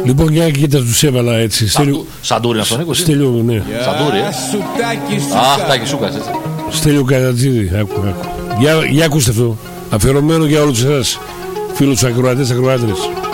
Λοιπόν, για κοίτα, τους έβαλα έτσι. Σαντούρι αυτόν, Νίκο. Στέλιο, ναι. Σαντούρι, Αχ, Τάκη Σούκας, έτσι. Στέλιο Κατατζίδη, άκου. Για ακούστε αυτό. Αφιερωμένο για όλους εσάς, φίλους ακροατές, ακροάτρες.